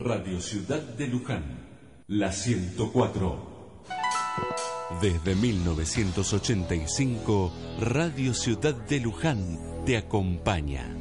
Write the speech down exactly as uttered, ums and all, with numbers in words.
Radio Ciudad de Luján, la ciento cuatro. Desde mil novecientos ochenta y cinco, Radio Ciudad de Luján te acompaña.